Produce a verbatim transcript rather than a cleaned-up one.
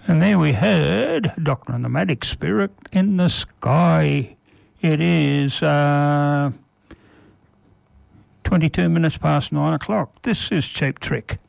And there we heard Doctor and the Magic Spirit in the Sky. It is uh, twenty-two minutes past nine o'clock. This is Cheap Trick.